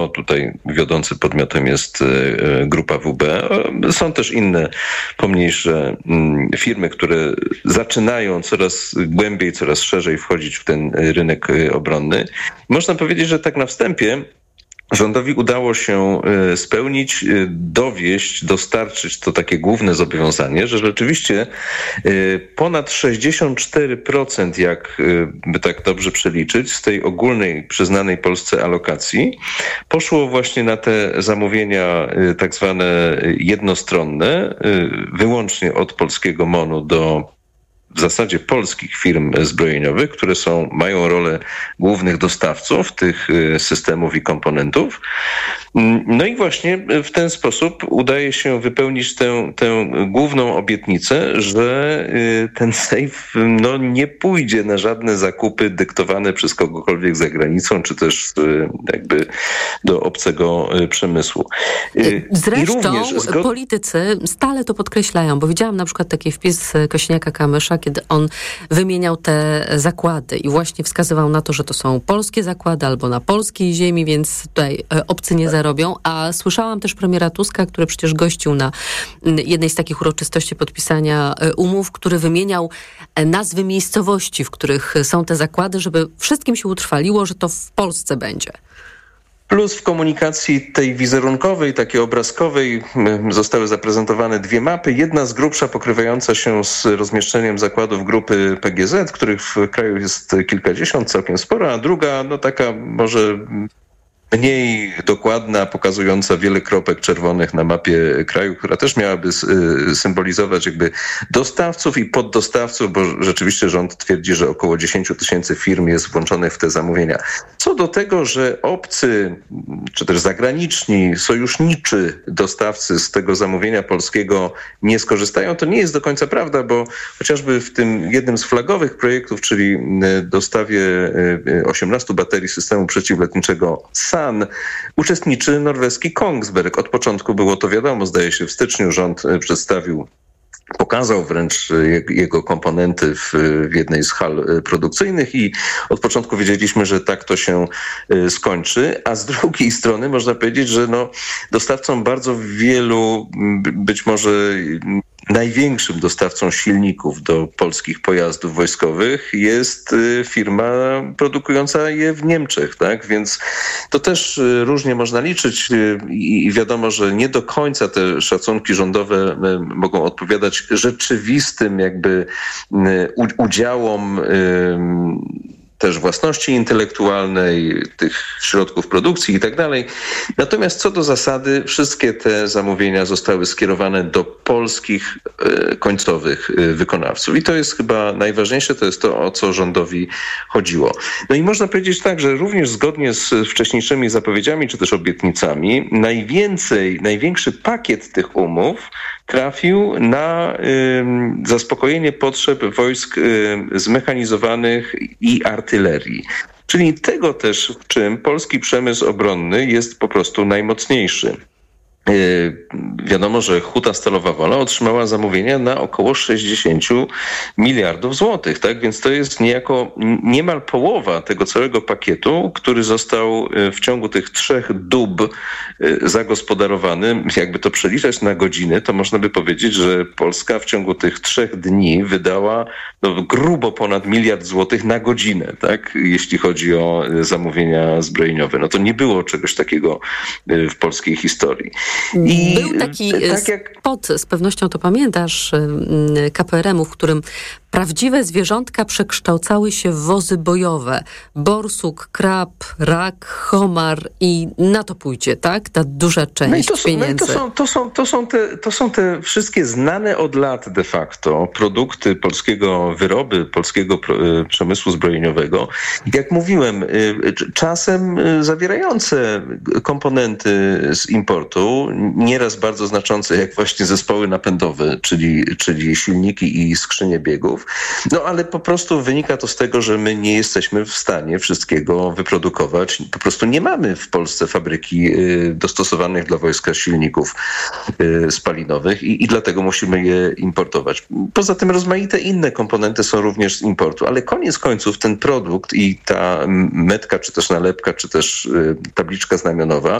Tutaj wiodącym podmiotem jest grupa WB. Są też inne pomniejsze firmy, które zaczynają coraz głębiej, coraz szerzej wchodzić w ten rynek obronny. Można powiedzieć, że tak na wstępie rządowi udało się spełnić, dowieść, dostarczyć to takie główne zobowiązanie, że rzeczywiście ponad 64%, jak by tak dobrze przeliczyć, z tej ogólnej przyznanej Polsce alokacji poszło właśnie na te zamówienia tak zwane jednostronne, wyłącznie od polskiego MON-u do w zasadzie polskich firm zbrojeniowych, które mają rolę głównych dostawców tych systemów i komponentów. No i właśnie w ten sposób udaje się wypełnić tę główną obietnicę, że ten Sejf nie pójdzie na żadne zakupy dyktowane przez kogokolwiek za granicą, czy też jakby do obcego przemysłu. Zresztą politycy stale to podkreślają, bo widziałam na przykład taki wpis Kosiniaka-Kamysza, kiedy on wymieniał te zakłady i właśnie wskazywał na to, że to są polskie zakłady albo na polskiej ziemi, więc tutaj obcy nie zarobią. A słyszałam też premiera Tuska, który przecież gościł na jednej z takich uroczystości podpisania umów, który wymieniał nazwy miejscowości, w których są te zakłady, żeby wszystkim się utrwaliło, że to w Polsce będzie. Plus w komunikacji tej wizerunkowej, takiej obrazkowej zostały zaprezentowane dwie mapy. Jedna z grubsza pokrywająca się z rozmieszczeniem zakładów grupy PGZ, których w kraju jest kilkadziesiąt, całkiem sporo, a druga taka może mniej dokładna, pokazująca wiele kropek czerwonych na mapie kraju, która też miałaby symbolizować jakby dostawców i poddostawców, bo rzeczywiście rząd twierdzi, że około 10 000 firm jest włączonych w te zamówienia. Co do tego, że obcy, czy też zagraniczni, sojuszniczy dostawcy z tego zamówienia polskiego nie skorzystają, to nie jest do końca prawda, bo chociażby w tym jednym z flagowych projektów, czyli dostawie 18 baterii systemu przeciwlotniczego SAN, uczestniczy norweski Kongsberg. Od początku było to wiadomo, zdaje się w styczniu rząd pokazał wręcz jego komponenty w jednej z hal produkcyjnych i od początku wiedzieliśmy, że tak to się skończy, a z drugiej strony można powiedzieć, że dostawcą bardzo wielu, być może największym dostawcą silników do polskich pojazdów wojskowych jest firma produkująca je w Niemczech, tak? Więc to też różnie można liczyć i wiadomo, że nie do końca te szacunki rządowe mogą odpowiadać rzeczywistym jakby udziałom też własności intelektualnej, tych środków produkcji i tak dalej. Natomiast co do zasady, wszystkie te zamówienia zostały skierowane do polskich końcowych wykonawców. I to jest chyba najważniejsze, to jest to, o co rządowi chodziło. No i można powiedzieć tak, że również zgodnie z wcześniejszymi zapowiedziami, czy też obietnicami, największy pakiet tych umów trafił na zaspokojenie potrzeb wojsk zmechanizowanych i artylerii. Czyli tego też, w czym polski przemysł obronny jest po prostu najmocniejszy. Wiadomo, że Huta Stalowa Wola otrzymała zamówienia na około 60 miliardów złotych, tak? Więc to jest niejako niemal połowa tego całego pakietu, który został w ciągu tych 3 dób zagospodarowany. Jakby to przeliczać na godziny, to można by powiedzieć, że Polska w ciągu tych 3 dni wydała grubo ponad 1 miliard złotych na godzinę, tak? Jeśli chodzi o zamówienia zbrojeniowe. To nie było czegoś takiego w polskiej historii. Był taki spot, z pewnością to pamiętasz, KPRM-u, w którym prawdziwe zwierzątka przekształcały się w wozy bojowe. Borsuk, krab, rak, homar i na to pójdzie, tak? Ta duża część pieniędzy. To są te wszystkie znane od lat de facto produkty polskiego, wyroby polskiego przemysłu zbrojeniowego. Jak mówiłem, czasem zawierające komponenty z importu, nieraz bardzo znaczące, jak właśnie zespoły napędowe, czyli silniki i skrzynie biegów, silników. No ale po prostu wynika to z tego, że my nie jesteśmy w stanie wszystkiego wyprodukować. Po prostu nie mamy w Polsce fabryki dostosowanych dla wojska silników spalinowych i dlatego musimy je importować. Poza tym rozmaite inne komponenty są również z importu, ale koniec końców ten produkt i ta metka, czy też nalepka, czy też tabliczka znamionowa